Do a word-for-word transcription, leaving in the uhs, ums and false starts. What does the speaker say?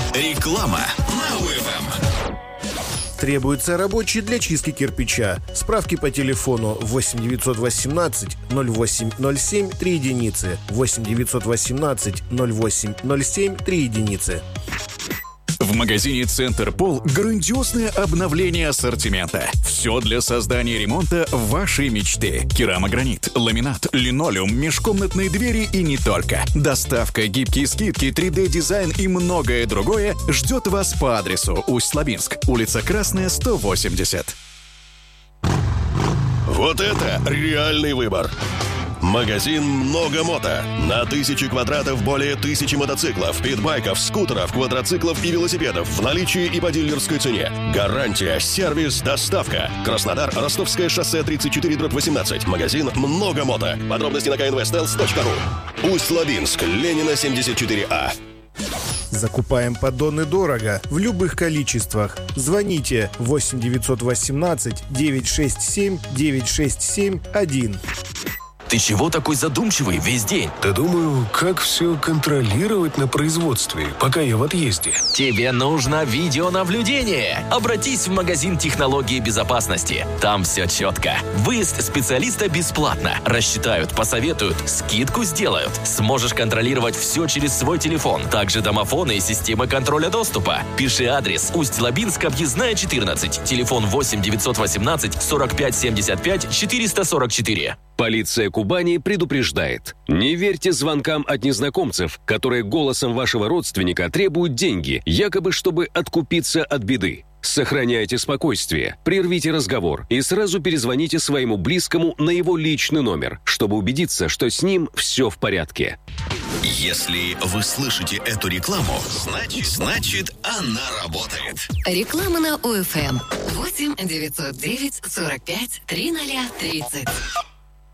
Реклама на УФМ. Требуется рабочий для чистки кирпича. Справки по телефону восемь девятьсот восемнадцать ноль восемь ноль семь три единицы. восемь девятьсот восемнадцать ноль восемь ноль семь три единицы. В магазине «Центр Пол» грандиозное обновление ассортимента. Все для создания ремонта вашей мечты. Керамогранит, ламинат, линолеум, межкомнатные двери и не только. Доставка, гибкие скидки, три дэ-дизайн и многое другое ждет вас по адресу Усть-Лабинск, улица Красная, сто восемьдесят. Вот это реальный выбор! Магазин «Много мото». На тысячи квадратов более тысячи мотоциклов, питбайков, скутеров, квадроциклов и велосипедов в наличии и по дилерской цене. Гарантия, сервис, доставка. Краснодар, Ростовское шоссе тридцать четыре дробь восемнадцать. Магазин «Много мото». Подробности на ка эн вэ стелс точка ру. Усть-Лабинск, Ленина, семьдесят четыре а. Закупаем поддоны дорого, в любых количествах. Звоните восемь девятьсот восемнадцать девятьсот шестьдесят семь девятьсот шестьдесят семь один. Ты чего такой задумчивый весь день? Да думаю, как все контролировать на производстве, пока я в отъезде. Тебе нужно видеонаблюдение. Обратись в магазин технологии безопасности. Там все четко. Выезд специалиста бесплатно. Рассчитают, посоветуют, скидку сделают. Сможешь контролировать все через свой телефон. Также домофоны и системы контроля доступа. Пиши адрес: Усть-Лабинск, объездная четырнадцать. Телефон восемь девятьсот восемнадцать сорок пять семьдесят пять четыреста сорок четыре. Полиция Кубани предупреждает. Не верьте звонкам от незнакомцев, которые голосом вашего родственника требуют деньги, якобы чтобы откупиться от беды. Сохраняйте спокойствие, прервите разговор и сразу перезвоните своему близкому на его личный номер, чтобы убедиться, что с ним все в порядке. Если вы слышите эту рекламу, значит, значит она работает. Реклама на УФМ. восемь девятьсот девять сорок пять тридцать тридцать.